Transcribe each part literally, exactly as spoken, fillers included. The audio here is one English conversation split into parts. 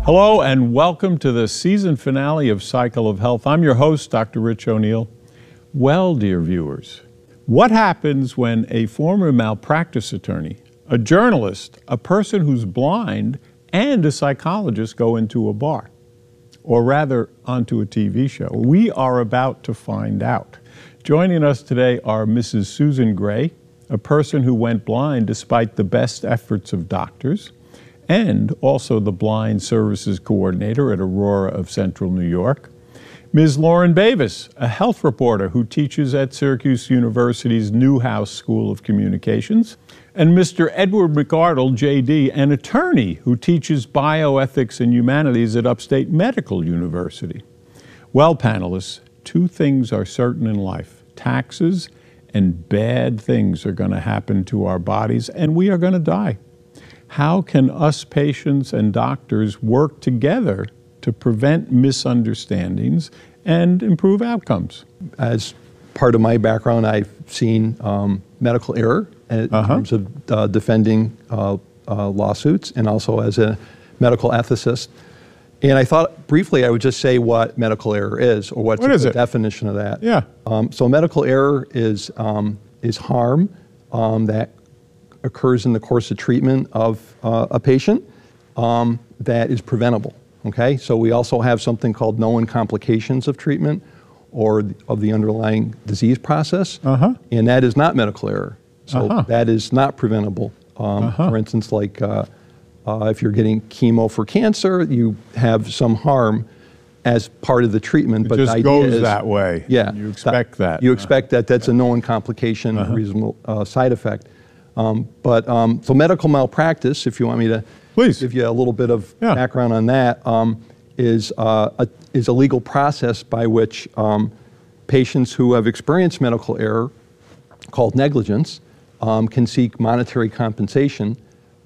Hello and welcome to the season finale of Cycle of Health. I'm your host, Doctor Rich O'Neill. Well, dear viewers, what happens when a former malpractice attorney, a journalist, a person who's blind, and a psychologist go into a bar? Or rather, onto a T V show? We are about to find out. Joining us today are Missus Susan Gray, a person who went blind despite the best efforts of doctors, and also the Blind Services Coordinator at Aurora of Central New York. Miz Lauren Bavis, a health reporter who teaches at Syracuse University's Newhouse School of Communications. And Mister Edward McArdle, J D, an attorney who teaches bioethics and humanities at Upstate Medical University. Well, panelists, two things are certain in life: taxes and bad things are going to happen to our bodies, and we are going to die. How can us patients and doctors work together to prevent misunderstandings and improve outcomes? As part of my background, I've seen um, medical error in uh-huh. terms of uh, defending uh, uh, lawsuits, and also as a medical ethicist. And I thought briefly I would just say what medical error is, or what's what is the it? definition of that. Yeah. Um, so medical error is um, is harm um, that occurs in the course of treatment of uh, a patient um, that is preventable. Okay. So we also have something called known complications of treatment or of the underlying disease process, uh-huh. and that is not medical error. So uh-huh. that is not preventable. Um, uh-huh. For instance, like. Uh, Uh, if you're getting chemo for cancer, you have some harm as part of the treatment. It but just the idea goes is, that way. Yeah. You expect that. You expect that. That's a known complication, uh-huh. a reasonable uh, side effect. Um, but um, so medical malpractice, if you want me to Please. give you a little bit of yeah. background on that, um, is, uh, a, is a legal process by which um, patients who have experienced medical error, called negligence, um, can seek monetary compensation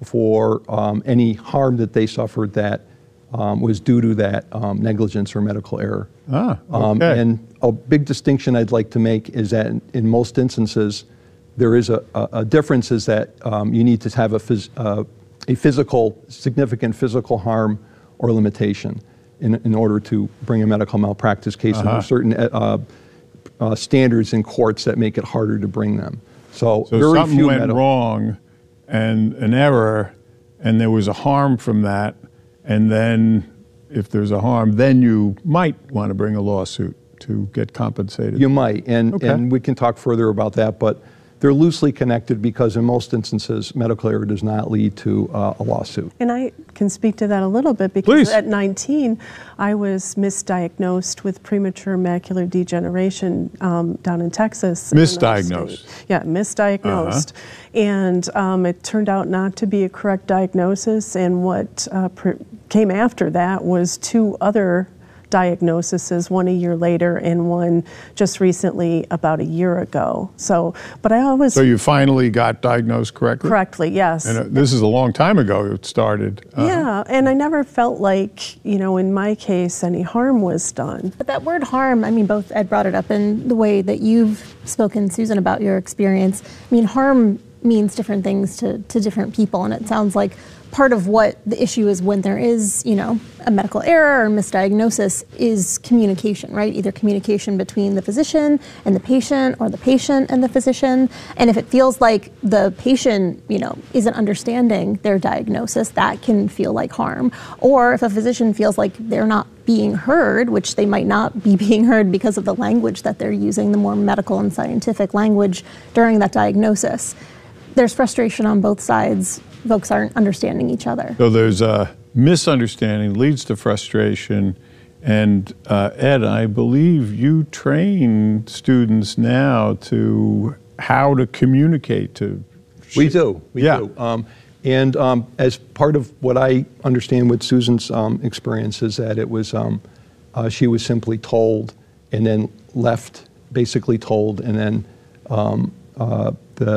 for um, any harm that they suffered that um, was due to that um, negligence or medical error. Ah, okay. Um, and a big distinction I'd like to make is that in, in most instances, there is a, a, a difference is that um, you need to have a, phys, uh, a physical, significant physical harm or limitation in, in order to bring a medical malpractice case. Uh-huh. And there are certain uh, uh, standards in courts that make it harder to bring them. So, so very something few went medical wrong, and an error, and there was a harm from that, and then if there's a harm, then you might want to bring a lawsuit to get compensated. You might, and, okay. and we can talk further about that, but they're loosely connected because in most instances, medical error does not lead to uh, a lawsuit. And I can speak to that a little bit because Please. At nineteen, I was misdiagnosed with premature macular degeneration um, down in Texas. Misdiagnosed? In yeah, misdiagnosed. Uh-huh. And um, it turned out not to be a correct diagnosis, and what uh, pr- came after that was two other diagnoses, one a year later and one just recently about a year ago. So, but I always... So you finally got diagnosed correctly? Correctly, yes. And uh, this is a long time ago it started. Uh, yeah, and I never felt like, you know, in my case, any harm was done. But that word harm, I mean, both Ed brought it up in the way that you've spoken, Susan, about your experience. I mean, harm means different things to, to different people, and it sounds like part of what the issue is when there is, you know, a medical error or misdiagnosis is communication, right? Either communication between the physician and the patient, or the patient and the physician. And if it feels like the patient, you know, isn't understanding their diagnosis, that can feel like harm. Or if a physician feels like they're not being heard, which they might not be being heard because of the language that they're using, the more medical and scientific language during that diagnosis, there's frustration on both sides. Folks aren't understanding each other. So there's a misunderstanding leads to frustration. And uh, Ed, I believe you train students now to how to communicate to. We do. We yeah. do. Um, and um, as part of what I understand with Susan's um, experience is that it was um, uh, she was simply told and then left, basically told, and then um, uh, the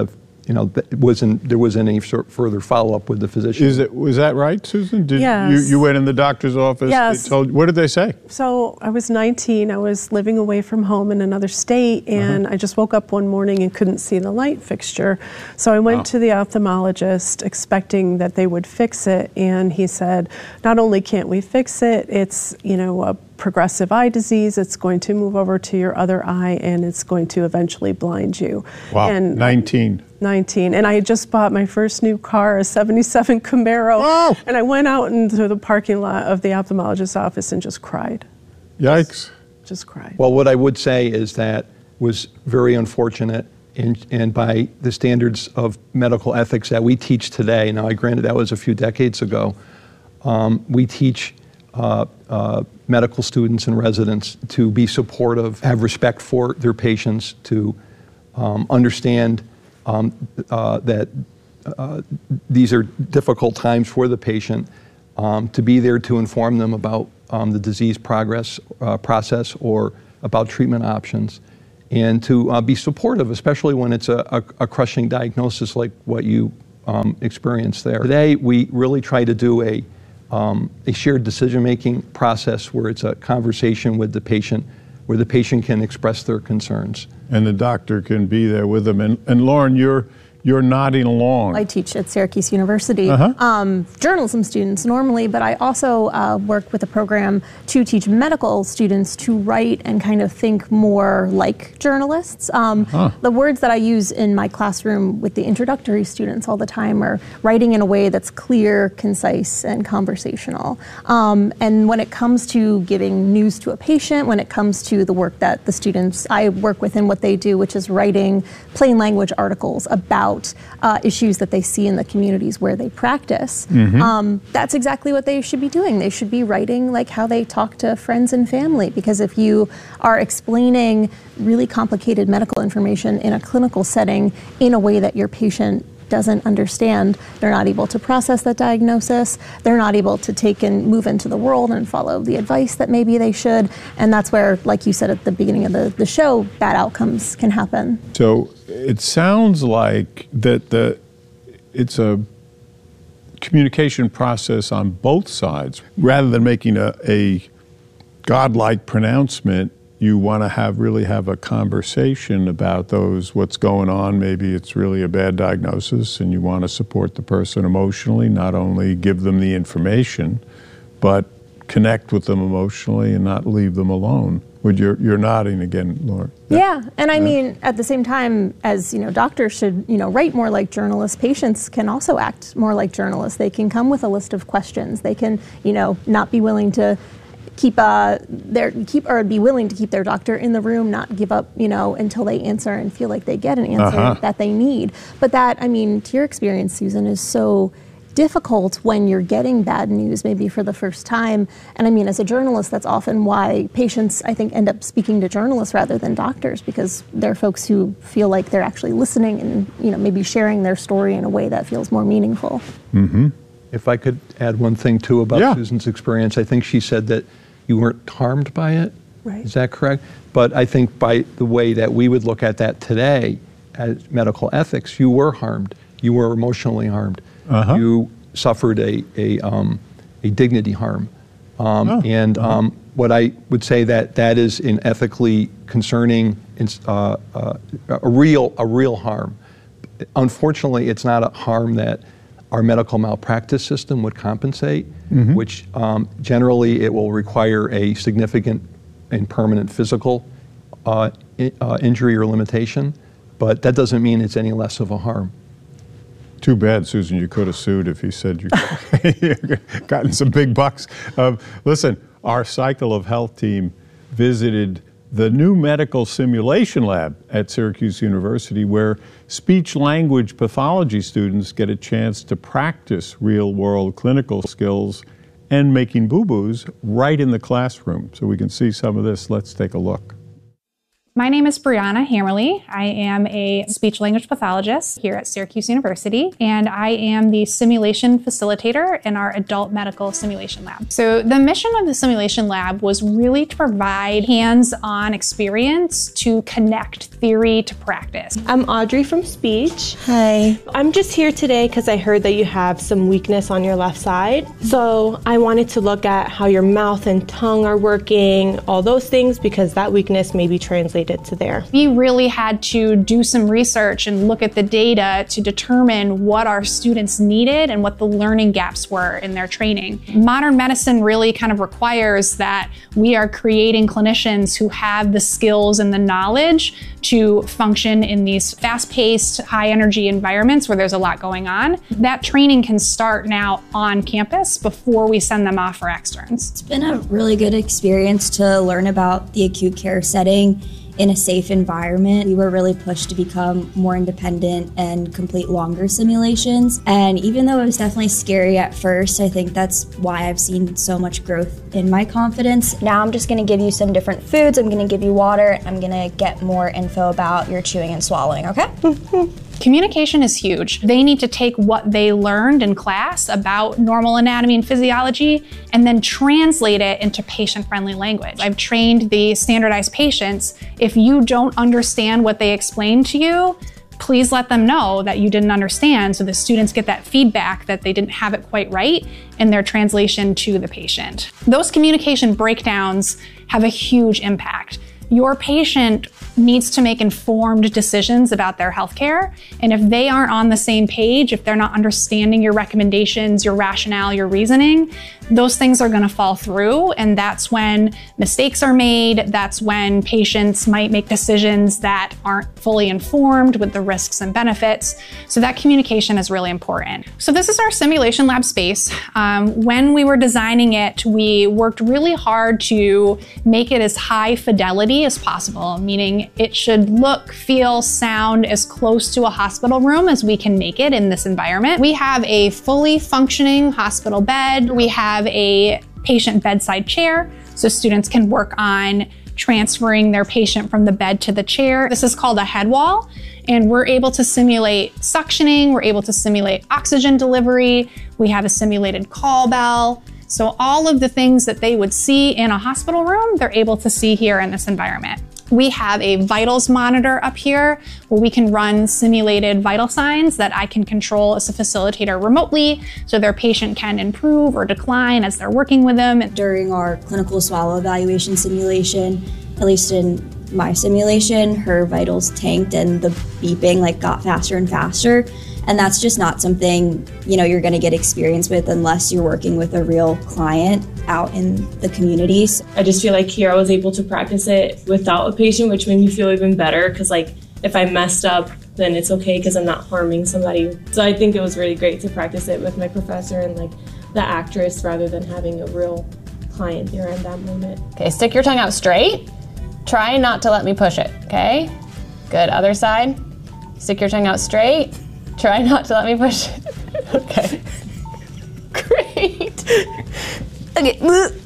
you know, th- wasn't there wasn't any sort further follow-up with the physician. Is it, was that right, Susan? Did Yes. you, you went in the doctor's office? Yes. They told, what did they say? So I was nineteen. I was living away from home in another state, and uh-huh. I just woke up one morning and couldn't see the light fixture. So I went wow. to the ophthalmologist expecting that they would fix it, and he said, not only can't we fix it, it's, you know, a progressive eye disease, it's going to move over to your other eye, and it's going to eventually blind you. Wow, and nineteen. nineteen. And I had just bought my first new car, a seventy-seven Camaro, oh. and I went out into the parking lot of the ophthalmologist's office and just cried. Yikes. Just, just cried. Well, what I would say is that was very unfortunate, and, and by the standards of medical ethics that we teach today, now I granted that was a few decades ago, um, we teach uh, uh, medical students and residents to be supportive, have respect for their patients, to um, understand um, uh, that uh, these are difficult times for the patient, um, to be there to inform them about um, the disease progress uh, process or about treatment options, and to uh, be supportive, especially when it's a, a, a crushing diagnosis like what you um, experienced there. Today, we really try to do a Um, a shared decision-making process where it's a conversation with the patient, where the patient can express their concerns. And the doctor can be there with them. And, and Lauren, you're you're nodding along. I teach at Syracuse University, uh-huh. um, journalism students normally, but I also uh, work with a program to teach medical students to write and kind of think more like journalists. Um, huh. The words that I use in my classroom with the introductory students all the time are writing in a way that's clear, concise, and conversational. Um, and when it comes to giving news to a patient, when it comes to the work that the students I work with and what they do, which is writing plain language articles about Uh, issues that they see in the communities where they practice, mm-hmm. um, that's exactly what they should be doing. They should be writing like how they talk to friends and family, because if you are explaining really complicated medical information in a clinical setting in a way that your patient doesn't understand, they're not able to process that diagnosis, they're not able to take and move into the world and follow the advice that maybe they should, and that's where, like you said at the beginning of the, the show, bad outcomes can happen. So it sounds like that the it's a communication process on both sides. Rather than making a, a godlike pronouncement, you want to have really have a conversation about those, what's going on. Maybe it's really a bad diagnosis and you want to support the person emotionally, not only give them the information, but connect with them emotionally and not leave them alone. Would you're, you're nodding again, Laura. Yeah, and I mean, at the same time, as you know, doctors should, you know, write more like journalists. Patients can also act more like journalists. They can come with a list of questions. They can, you know, not be willing to keep uh their keep or be willing to keep their doctor in the room, not give up, you know, until they answer and feel like they get an answer uh-huh. that they need. But that, I mean, to your experience, Susan, is so difficult when you're getting bad news maybe for the first time. And I mean, as a journalist, that's often why patients, I think, end up speaking to journalists rather than doctors, because they're folks who feel like they're actually listening and, you know, maybe sharing their story in a way that feels more meaningful. Mm-hmm. If I could add one thing too about yeah. Susan's experience, I think she said that you weren't harmed by it. Right. Is that correct? But I think by the way that we would look at that today as medical ethics, you were harmed. You were emotionally harmed. Uh-huh. You suffered a a, um, a dignity harm. Um, oh. And uh-huh. um, what I would say that that is an ethically concerning, uh, uh, a real a real harm. Unfortunately, it's not a harm that our medical malpractice system would compensate, mm-hmm. which um, generally it will require a significant and permanent physical uh, I- uh, injury or limitation, but that doesn't mean it's any less of a harm. Too bad, Susan, you could have sued if he said you gotten some big bucks. Uh, listen, our Cycle of Health team visited the new medical simulation lab at Syracuse University, where speech-language pathology students get a chance to practice real-world clinical skills and making boo-boos right in the classroom. So we can see some of this. Let's take a look. My name is Brianna Hammerly. I am a speech language pathologist here at Syracuse University, and I am the simulation facilitator in our adult medical simulation lab. So the mission of the simulation lab was really to provide hands-on experience to connect theory to practice. I'm Audrey from speech. Hi. I'm just here today because I heard that you have some weakness on your left side. So I wanted to look at how your mouth and tongue are working, all those things, because that weakness may be translated to there. We really had to do some research and look at the data to determine what our students needed and what the learning gaps were in their training. Modern medicine really kind of requires that we are creating clinicians who have the skills and the knowledge to function in these fast-paced, high-energy environments where there's a lot going on. That training can start now on campus before we send them off for externs. It's been a really good experience to learn about the acute care setting in a safe environment. We were really pushed to become more independent and complete longer simulations. And even though it was definitely scary at first, I think that's why I've seen so much growth in my confidence. Now I'm just gonna give you some different foods. I'm gonna give you water. I'm gonna get more info about your chewing and swallowing, okay? Communication is huge. They need to take what they learned in class about normal anatomy and physiology and then translate it into patient-friendly language. I've trained the standardized patients. If you don't understand what they explained to you, please let them know that you didn't understand so the students get that feedback that they didn't have it quite right in their translation to the patient. Those communication breakdowns have a huge impact. Your patient needs to make informed decisions about their healthcare. And if they aren't on the same page, if they're not understanding your recommendations, your rationale, your reasoning, those things are gonna fall through. And that's when mistakes are made. That's when patients might make decisions that aren't fully informed with the risks and benefits. So that communication is really important. So this is our simulation lab space. Um, when we were designing it, we worked really hard to make it as high fidelity as possible, meaning it should look, feel, sound as close to a hospital room as we can make it in this environment. We have a fully functioning hospital bed. We have a patient bedside chair, so students can work on transferring their patient from the bed to the chair. This is called a head wall, and we're able to simulate suctioning. We're able to simulate oxygen delivery. We have a simulated call bell. So all of the things that they would see in a hospital room, they're able to see here in this environment. We have a vitals monitor up here where we can run simulated vital signs that I can control as a facilitator remotely so their patient can improve or decline as they're working with them. During our clinical swallow evaluation simulation, at least in my simulation, her vitals tanked and the beeping like got faster and faster. And that's just not something, you know, you're gonna get experience with unless you're working with a real client out in the communities. I just feel like here I was able to practice it without a patient, which made me feel even better because like if I messed up, then it's okay because I'm not harming somebody. So I think it was really great to practice it with my professor and like the actress rather than having a real client there at that moment. Okay, stick your tongue out straight. Try not to let me push it, okay? Good, other side. Stick your tongue out straight. Try not to let me push it. Okay. Great. Okay.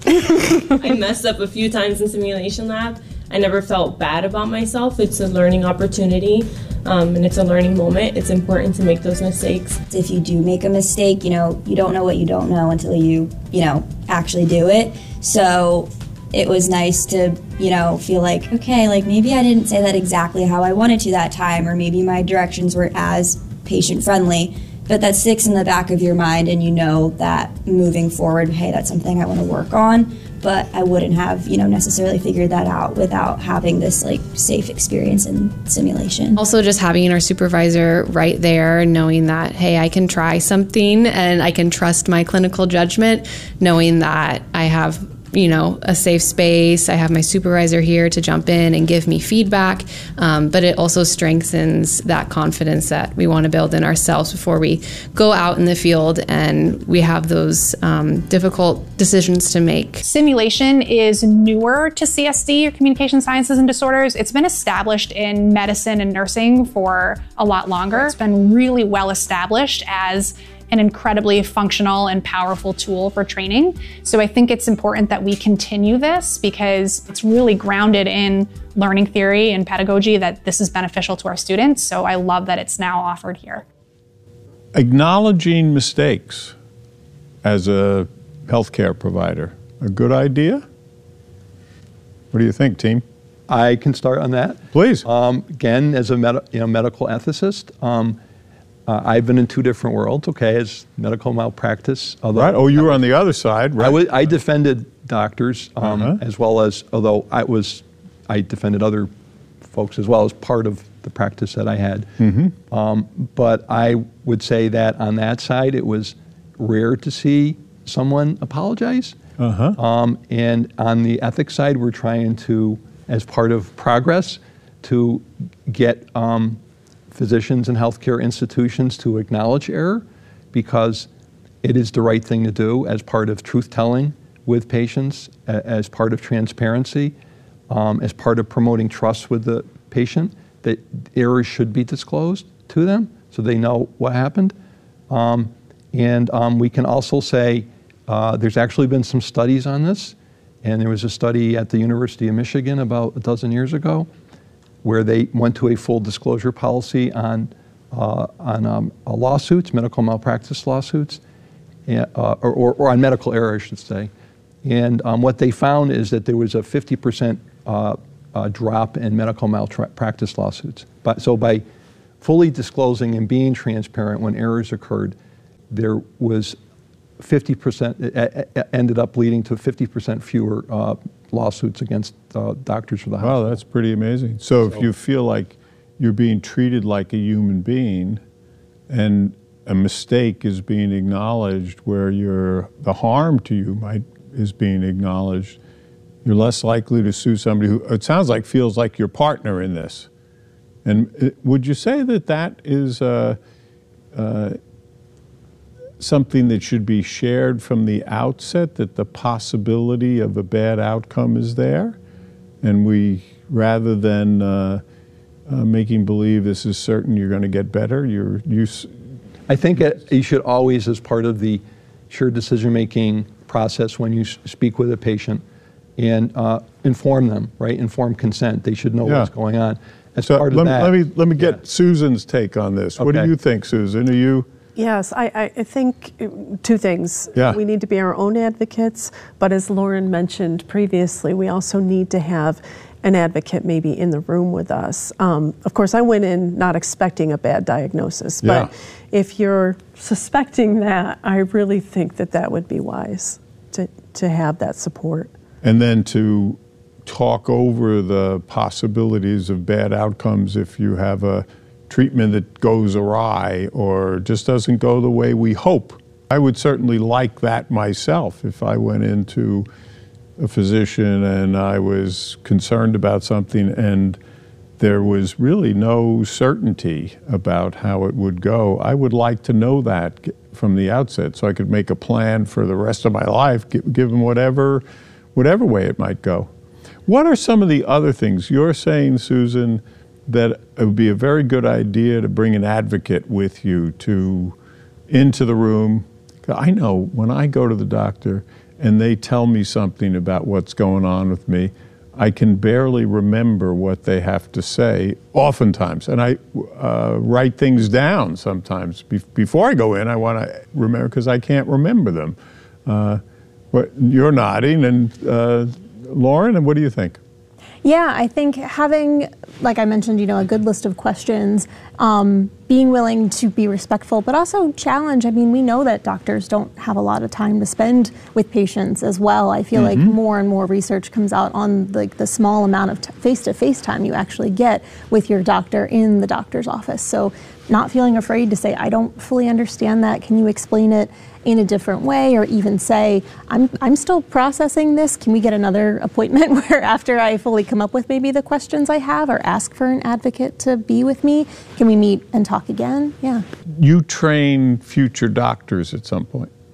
I messed up a few times in simulation lab. I never felt bad about myself. It's a learning opportunity, um, and it's a learning moment. It's important to make those mistakes. If you do make a mistake, you know, you don't know what you don't know until you, you know, actually do it. So it was nice to, you know, feel like, okay, like maybe I didn't say that exactly how I wanted to that time, or maybe my directions were as patient-friendly, but that sticks in the back of your mind and you know that moving forward, hey, that's something I want to work on, but I wouldn't have, you know, necessarily figured that out without having this like safe experience in simulation. Also just having our supervisor right there, knowing that, hey, I can try something and I can trust my clinical judgment, knowing that I have, you know, a safe space. I have my supervisor here to jump in and give me feedback, um, but it also strengthens that confidence that we want to build in ourselves before we go out in the field and we have those um, difficult decisions to make. Simulation is newer to C S D, or communication sciences and disorders. It's been established in medicine and nursing for a lot longer. It's been really well established as an incredibly functional and powerful tool for training. So I think it's important that we continue this because it's really grounded in learning theory and pedagogy that this is beneficial to our students. So I love that it's now offered here. Acknowledging mistakes as a healthcare provider, a good idea? What do you think, team? I can start on that. Please. Um, again, as a med you know, medical ethicist, um, uh, I've been in two different worlds, okay, as medical malpractice. Although right. Oh, you were on the other side, right? I, was, I defended doctors um, uh-huh. as well as, although I was, I defended other folks as well as part of the practice that I had. Mm-hmm. um, but I would say that on that side, it was rare to see someone apologize. Uh-huh. Um, and on the ethics side, we're trying to, as part of progress, to get um, physicians and healthcare institutions to acknowledge error because it is the right thing to do as part of truth-telling with patients, a as part of transparency, um, as part of promoting trust with the patient, that errors should be disclosed to them so they know what happened. Um, and um, we can also say, Uh, there's actually been some studies on this, and there was a study at the University of Michigan about a dozen years ago where they went to a full disclosure policy on, uh, on um, uh, lawsuits, medical malpractice lawsuits, and, uh, or, or, or on medical error, I should say. And um, what they found is that there was a fifty percent uh, uh, drop in medical malpractice lawsuits. But, so by fully disclosing and being transparent when errors occurred, there was fifty percent, it ended up leading to fifty percent fewer uh, lawsuits against uh, doctors for the hospital. Wow, that's pretty amazing. So, so if you feel like you're being treated like a human being and a mistake is being acknowledged where you're, the harm to you might is being acknowledged, you're less likely to sue somebody who, it sounds like, feels like your partner in this. And it, would you say that that is uh, uh, something that should be shared from the outset, that the possibility of a bad outcome is there, and we, rather than uh, uh, making believe this is certain you're going to get better, you're you. I think it, you should always, as part of the shared decision-making process, when you speak with a patient, and uh, inform them, right? Inform consent. They should know yeah. what's going on. As so part let, of that, let me let me get yeah. Susan's take on this. Okay. What do you think, Susan? Are you? Yes, I, I think two things. Yeah. We need to be our own advocates, but as Lauren mentioned previously, we also need to have an advocate maybe in the room with us. Um, of course, I went in not expecting a bad diagnosis, but yeah. if you're suspecting that, I really think that that would be wise to, to have that support. And then to talk over the possibilities of bad outcomes if you have a treatment that goes awry or just doesn't go the way we hope. I would certainly like that myself if I went into a physician and I was concerned about something and there was really no certainty about how it would go. I would like to know that from the outset so I could make a plan for the rest of my life, given whatever, whatever way it might go. What are some of the other things you're saying, Susan, that it would be a very good idea to bring an advocate with you to into the room? I know when I go to the doctor and they tell me something about what's going on with me, I can barely remember what they have to say oftentimes. And I uh, write things down sometimes. Be before I go in, I want to remember because I can't remember them. Uh, what, you're nodding, and uh, Lauren, and what do you think? Yeah, I think having, like I mentioned, you know, a good list of questions, um, being willing to be respectful, but also challenge. I mean, we know that doctors don't have a lot of time to spend with patients as well. I feel mm-hmm. like more and more research comes out on like the small amount of face-to-face time you actually get with your doctor in the doctor's office. So not feeling afraid to say, I don't fully understand that. Can you explain it in a different way, or even say, I'm, I'm still processing this. Can we get another appointment where after I fully come up with maybe the questions I have, or ask for an advocate to be with me? Can we meet and talk again? Yeah. You train future doctors at some point.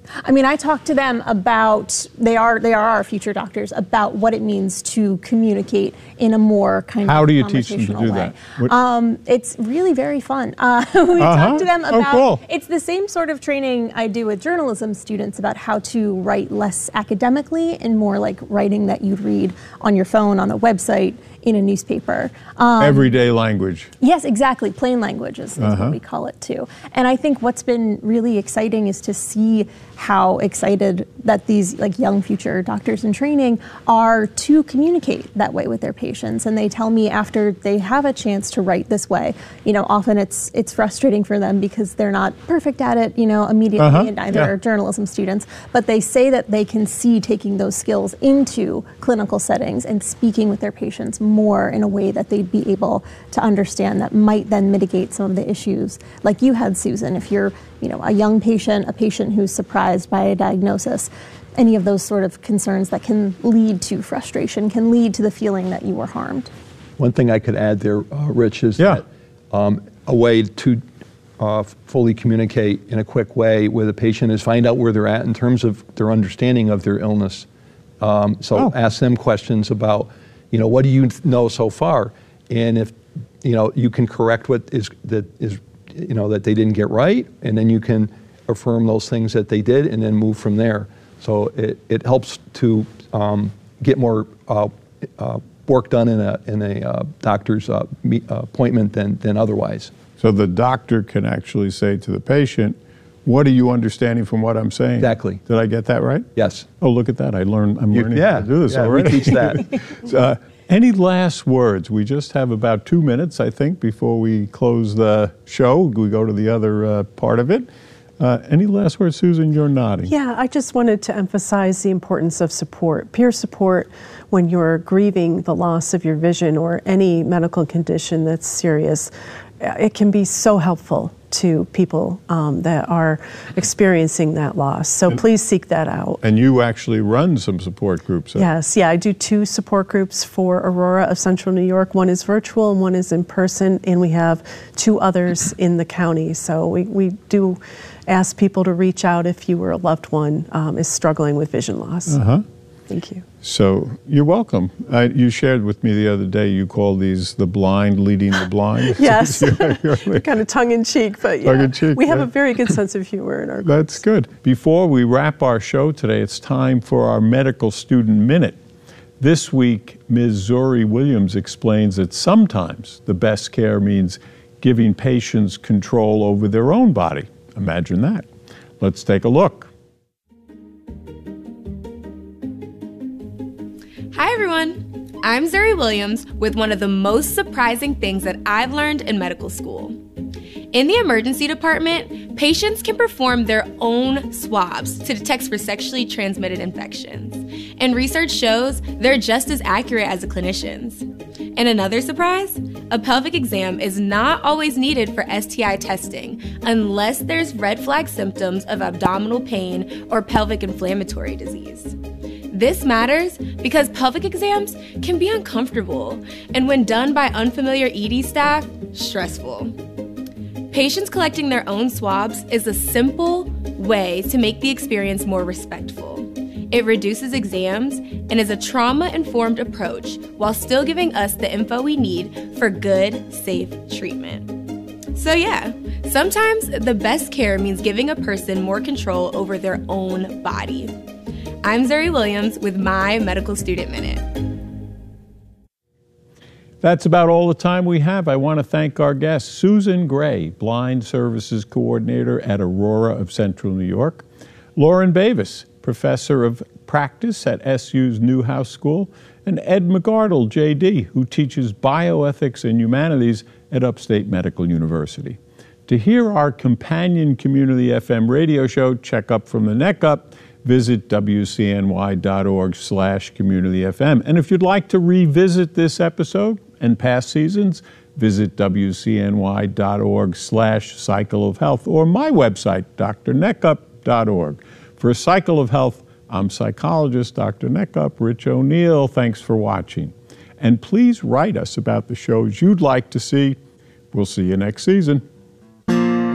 I mean, I talk to them about, they are they are our future doctors, about what it means to communicate in a more kind How of do you teach them to conversational do way. that? What- Um, it's really very fun. Uh, we Uh-huh. talk to them Oh, about, cool. it's the same sort of training I do with journalism students about how to write less academically and more like writing that you'd read on your phone, on a website, in a newspaper. Um, Everyday language. Yes, exactly. Plain language is, is Uh-huh. what we call it too. And I think what's been really exciting is to see how excited that these like young future doctors in training are to communicate that way with their patients. And they tell me after they have a chance to write this way, you know, often it's it's frustrating for them because they're not perfect at it, you know, immediately, Uh-huh. and neither Yeah. are journalism students. But they say that they can see taking those skills into clinical settings and speaking with their patients more in a way that they'd be able to understand that might then mitigate some of the issues like you had, Susan. If you're, you know, a young patient, a patient who's surprised by a diagnosis, any of those sort of concerns that can lead to frustration, can lead to the feeling that you were harmed. One thing I could add there, uh, Rich, is Yeah. that um, a way to uh, fully communicate in a quick way with a patient is find out where they're at in terms of their understanding of their illness. Um, so Oh. ask them questions about, you know, what do you know so far? And if, you know, you can correct what is, that is, you know, that they didn't get right, and then you can affirm those things that they did and then move from there. So it, it helps to um, get more uh, uh, work done in a, in a uh, doctor's uh, me, uh, appointment than, than otherwise. So the doctor can actually say to the patient, what are you understanding from what I'm saying? Exactly. Did I get that right? Yes. Oh, look at that. I learned, I'm You- learning yeah, how to do this yeah, we already. teach that. uh, any last words? We just have about two minutes, I think, before we close the show. We go to the other uh, part of it. Uh, any last words, Susan? You're nodding. Yeah, I just wanted to emphasize the importance of support, peer support when you're grieving the loss of your vision or any medical condition that's serious. It can be so helpful to people um, that are experiencing that loss. So And- please seek that out. And you actually run some support groups. uh, Yes, yeah, I do two support groups for Aurora of Central New York. One is virtual and one is in person, and we have two others in the county. So we, we do ask people to reach out if you or a loved one um, is struggling with vision loss. Uh-huh. Thank you. So you're welcome. I, you shared with me the other day, you call these the blind leading the blind. Yes, Yeah, really. kind of tongue-in-cheek, but yeah, Tongue-in-cheek, we have yeah. a very good sense of humor in our group. That's good. Before we wrap our show today, it's time for our Medical Student Minute. This week, Miz Zuri Williams explains that sometimes the best care means giving patients control over their own body. Imagine that. Let's take a look. Hi everyone, I'm Zuri Williams with one of the most surprising things that I've learned in medical school. In the emergency department, patients can perform their own swabs to detect for sexually transmitted infections. And research shows they're just as accurate as the clinicians. And another surprise, a pelvic exam is not always needed for S T I testing unless there's red flag symptoms of abdominal pain or pelvic inflammatory disease. This matters because pelvic exams can be uncomfortable and when done by unfamiliar E D staff, stressful. Patients collecting their own swabs is a simple way to make the experience more respectful. It reduces exams and is a trauma-informed approach while still giving us the info we need for good, safe treatment. So yeah, sometimes the best care means giving a person more control over their own body. I'm Zuri Williams with my Medical Student Minute. That's about all the time we have. I want to thank our guest, Susan Gray, Blind Services Coordinator at Aurora of Central New York, Lauren Bavis, Professor of Practice at S U's Newhouse School, and Ed McArdle, J D, who teaches bioethics and humanities at Upstate Medical University. To hear our companion community F M radio show, Check Up from the Neck Up, visit W C N Y dot org slash community F M. And if you'd like to revisit this episode and past seasons, visit W C N Y dot org slash cycle of health or my website, D R neckup dot org. For Cycle of Health, I'm psychologist Doctor Neckup, Rich O'Neill. Thanks for watching. And please write us about the shows you'd like to see. We'll see you next season.